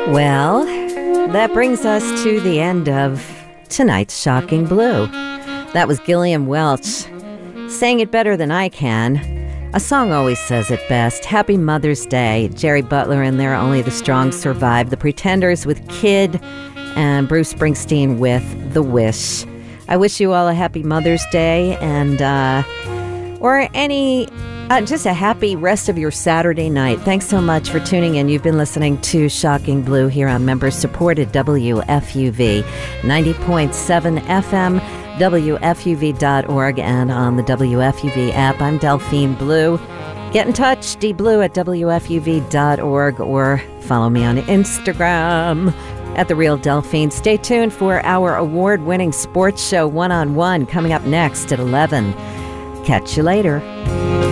Well, that brings us to the end of tonight's Shocking Blue. That was Gillian Welch saying it better than I can. A song always says it best. Happy Mother's Day. Jerry Butler in there, Only the Strong Survive. The Pretenders with Kid, and Bruce Springsteen with The Wish. I wish you all a happy Mother's Day, and just a happy rest of your Saturday night. Thanks so much for tuning in. You've been listening to Shocking Blue here on member-supported WFUV 90.7 FM, WFUV.org, and on the WFUV app. I'm Delphine Blue. Get in touch, dblue@WFUV.org, or follow me on Instagram at The Real Delphine. Stay tuned for our award-winning sports show, One on One, coming up next at 11. Catch you later.